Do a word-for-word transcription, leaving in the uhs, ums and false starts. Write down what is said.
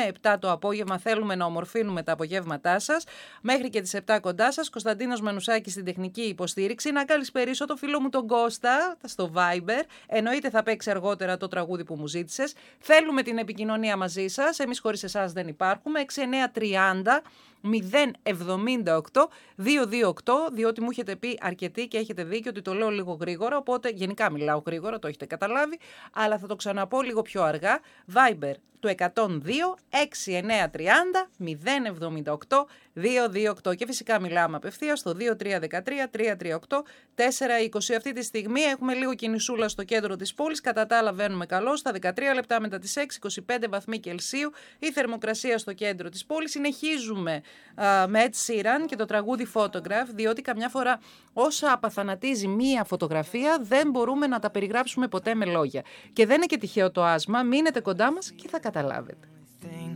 επτά το απόγευμα θέλουμε να ομορφύνουμε τα απογεύματά σας. Μέχρι και τις επτά κοντά σας. Κωνσταντίνος Μανουσάκης στην τεχνική υποστήριξη. Να καλησπερίσω το φίλο μου τον Κώστα στο Viber. Εννοείται θα παίξει αργότερα το τραγούδι που μου ζήτησες. Θέλουμε την επικοινωνία μαζί σας. Εμείς χωρίς εσάς δεν υπάρχουμε. έξι εννιά τριάντα μηδέν εβδομήντα οκτώ διακόσια είκοσι οκτώ, διότι μου έχετε πει αρκετοί και έχετε δίκιο ότι το λέω λίγο γρήγορα, οπότε γενικά μιλάω γρήγορα, το έχετε καταλάβει, αλλά θα το ξαναπώ λίγο πιο αργά. Viber του εκατόν δύο έξι εννιά τριάντα μηδέν εβδομήντα οκτώ διακόσια είκοσι οκτώ και φυσικά μιλάμε απευθείας στο δύο τρία ένα τρία τρία τρία οκτώ τέσσερα είκοσι. Αυτή τη στιγμή έχουμε λίγο κινησούλα στο κέντρο της πόλης, κατά τα άλλα βαίνουμε καλό στα δεκατρία λεπτά μετά τις έξι, είκοσι πέντε βαθμοί Κελσίου η θερμοκρασία στο κέντρο της πόλης. Συνεχίζουμε α, με Ed Sheeran και το τραγούδι Photograph, διότι καμιά φορά όσα απαθανατίζει μία φωτογραφία δεν μπορούμε να τα περιγράψουμε ποτέ με λόγια. Και δεν είναι και τυχαίο το άσμα, μείνετε κοντά μας και θα καταλάβετε.